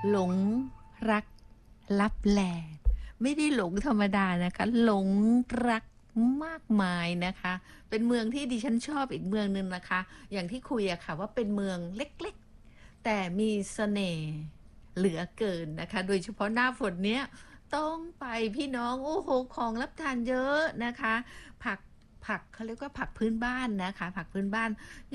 หลงรักลับแลไม่ได้หลงธรรมดานะคะหลงรักมากมายนะคะเป็นเมืองที่ดิฉันชอบอีกเมืองหนึ่งนะคะอย่างที่คุยอะค่ะว่าเป็นเมืองเล็กๆแต่มีเสน่ห์เหลือเกินนะคะโดยเฉพาะหน้าฝนเนี้ยต้องไปพี่น้องโอ้โหของรับทานเยอะนะคะผักผักเขาเรียกว่าผักพื้นบ้านนะคะผักพื้นบ้าน